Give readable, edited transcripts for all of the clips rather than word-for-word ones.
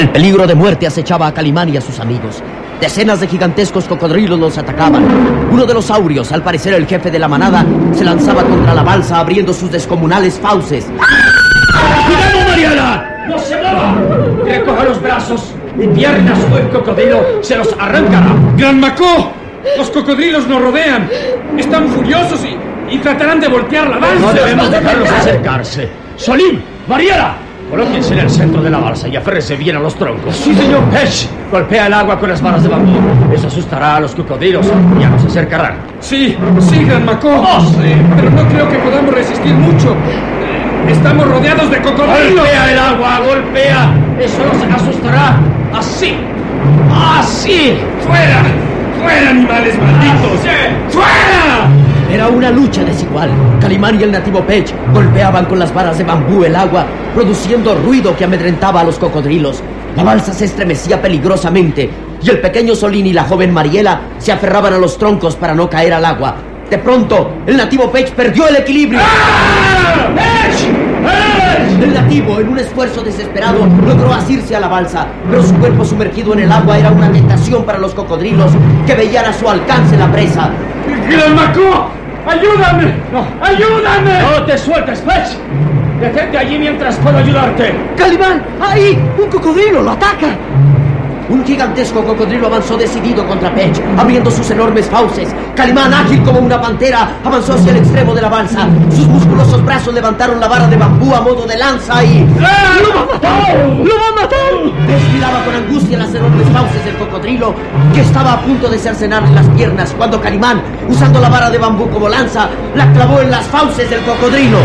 El peligro de muerte acechaba a Calimán y a sus amigos. Decenas de gigantescos cocodrilos los atacaban. Uno de los saurios, al parecer el jefe de la manada, se lanzaba contra la balsa abriendo sus descomunales fauces. ¡Cuidado, Mariela! ¡No se mueva! Recoja los brazos y piernas o el cocodrilo se los arrancará. ¡Gran Macó! ¡Los cocodrilos nos rodean! ¡Están furiosos y tratarán de voltear la balsa! No debemos dejarlos acercarse. ¡Solín! ¡Mariela! Colóquense en el centro de la balsa y aférrense bien a los troncos. ¡Sí, señor! ¡Hesh! Golpea el agua con las varas de bambú. Eso asustará a los cocodrilos y ya no se acercarán. Sí, Gran Macó. ¡Oh, sí! Pero no creo que podamos resistir mucho. Estamos rodeados de cocodrilos. ¡Golpea el agua! ¡Golpea! Eso los asustará. ¡Así! ¡Así! ¡Fuera! ¡Fuera, animales malditos! ¡Fuera! Era una lucha desigual. Calimán y el nativo Pech golpeaban con las varas de bambú el agua, produciendo ruido que amedrentaba a los cocodrilos. La balsa se estremecía peligrosamente y el pequeño Solín y la joven Mariela se aferraban a los troncos para no caer al agua. De pronto, el nativo Pech perdió el equilibrio. ¡Ah! El nativo, en un esfuerzo desesperado, logró asirse a la balsa, pero su cuerpo sumergido en el agua era una tentación para los cocodrilos que veían a su alcance la presa. ¡Gran Macó! ¡Ayúdame! No. ¡Ayúdame! ¡No te sueltes, Pech! ¡Detente allí mientras puedo ayudarte! ¡Calimán! ¡Ahí! ¡Un cocodrilo lo ataca! Un gigantesco cocodrilo avanzó decidido contra Pech, abriendo sus enormes fauces. Calimán, ágil como una pantera, avanzó hacia el extremo de la balsa. Sus musculosos brazos levantaron la vara de bambú a modo de lanza y... ¡Lo va a matar! ¡Lo va a matar! Pech miraba con angustia las enormes fauces del cocodrilo, que estaba a punto de cercenarle las piernas, cuando Calimán, usando la vara de bambú como lanza, la clavó en las fauces del cocodrilo.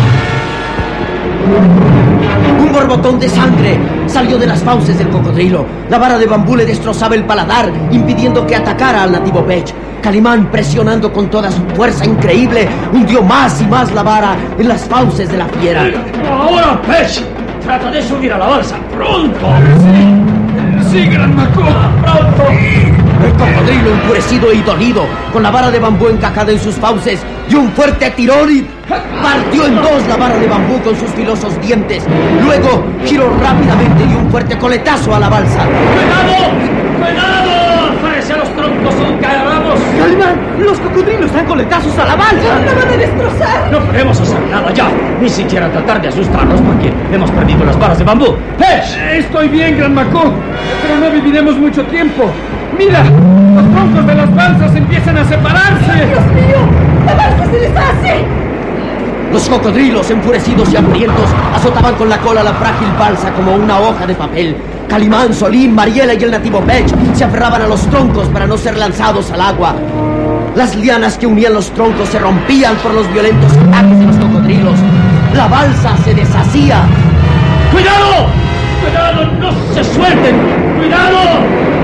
Un borbotón de sangre salió de las fauces del cocodrilo. La vara de bambú le destrozaba el paladar, impidiendo que atacara al nativo Pech. Calimán, presionando con toda su fuerza increíble, hundió más y más la vara en las fauces de la fiera. ¡Ahora, Pech! ¡Trata de subir a la balsa! ¡Pronto! ¡Sí, Gran Macó! ¡Pronto! El cocodrilo, enfurecido y dolido, con la vara de bambú encajada en sus fauces, dio un fuerte tirón y partió en dos la vara de bambú con sus filosos dientes. Luego giró rápidamente y dio un fuerte coletazo a la balsa. ¡Cuidado! ¡Cuidado! ¡Afárese a los troncos o caeremos! ¡Calimán! ¡Los cocodrilos dan coletazos a la balsa! ¡La van a destrozar! No podemos hacer nada ya. Ni siquiera tratar de asustarnos porque hemos perdido las varas de bambú. ¡Pech! Estoy bien, Gran Macó, pero no viviremos mucho tiempo. ¡Mira! Los troncos de las balsas empiezan a separarse. ¡Dios mío! ¡La balsa se deshace! Los cocodrilos, enfurecidos y hambrientos, azotaban con la cola la frágil balsa como una hoja de papel. Calimán, Solín, Mariela y el nativo Pech se aferraban a los troncos para no ser lanzados al agua. Las lianas que unían los troncos se rompían por los violentos ataques de los cocodrilos. La balsa se deshacía. ¡Cuidado! ¡Cuidado! ¡No se suelten! ¡Cuidado!